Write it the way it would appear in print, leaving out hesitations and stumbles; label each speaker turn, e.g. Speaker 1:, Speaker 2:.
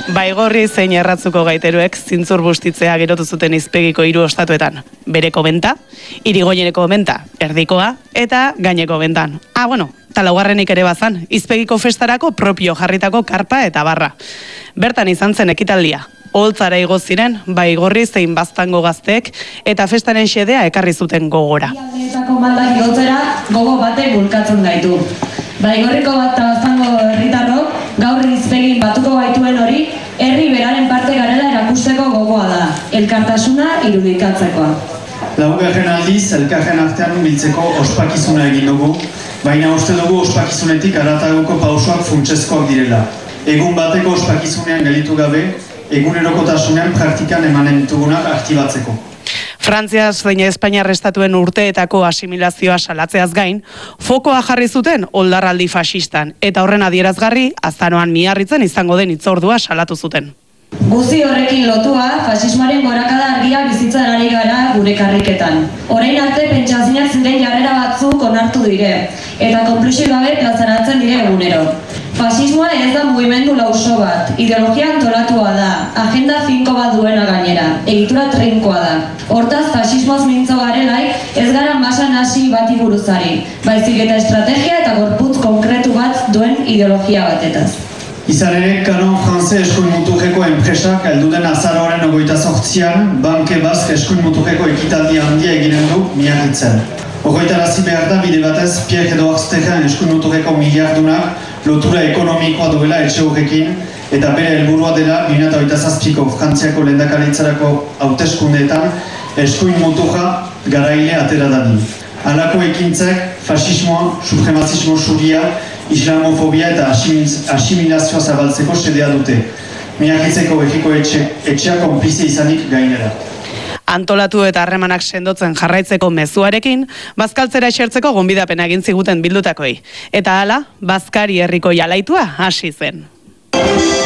Speaker 1: Baigorri zein Erratzuko gaiteruek zintzur bustitzea gerotu zuten hizpegiko 3 ostatuetan. Bereko benta, Irigoyeneko benta, Erdikoa eta Gaineko bentan. Eta laugarrenik ere bazan, hizpegiko festarako propio jarritako karpa eta barra. Bertan izan zen ekitaldia. Oholtzara igo ziren, Baigorri zein Baztango gazteek eta festaren xedea ekarri zuten gogora.
Speaker 2: Aldeetako maldak igotzera gogo batek bulkatzen gaitu. Baigorriko bat eta Baztango herritarrok gaur hizpegin batuko gaituen hori, herri beraren parte garela erakusteko gogoa da, elkartasuna irudikatzekoa.
Speaker 3: Laugarren aldiz, elkarren artean biltzeko ospakizuna egin dugu, baina uste dugu ospakizunetik haratagoko pausoak funtsezkoak direla. Egun bateko ospakizunean gelitu gabe, egunerokotasunean praktikan emanen ditugunak aktibatzeko.
Speaker 1: Frantziaz zein Espainiar estatuen urteetako asimilazioa salatzeaz gain, fokoa jarri zuten oldarraldi faxistan, eta horren adierazgarri Azaroan Miarritzen izango den hitzordua salatu zuten.
Speaker 2: Guzti horrekin lotua, faxismoaren gorakada argia bizitzen ari gara gure karriketan. Orain arte pentsazinak ziren jarrera batzuk onartu dire, eta konplusio gabe plazaratzen dire egunero. Faxismoa ez da mugimendu lauso bat, ideologia antolatua da, agenda finko bat duena gainera, egitura trinkoa da. Hortaz, faxismoaz mintzo garelaik ez gara masa nasi bati buruzari, baizik eta estrategia eta gorputz konkretu bat duen ideologia batetaz.
Speaker 3: Izan ere, Kanon Franze eskuin muturreko enpresak elduden azaroaren 28an Banke Bask eskuin muturreko ekitaldi handia eginen du Miarritzen. Horretarazi behar da bide batez Pierre Edouard Sterren eskuin muturreko miliardunak lotura ekonomikoa duela etxe horrekin eta bere helburua dela 2027ko Frantziako lehendakaritzarako hauteskundeetan eskuin muturra garaile atera dadin. Halako ekintzek faxismoa, supremazismo zuria, islamofobia eta asimilazioa zabaltzeko xedea dute. Miarritzeko egiko etxea konplize izanik gainera.
Speaker 1: Antolatu eta harremanak sendotzen jarraitzeko mezuarekin, bazkaltzera esertzeko gonbidapena egin ziguten bildutakoei. Eta hala, Bazkari herriko jalaitua hasi zen.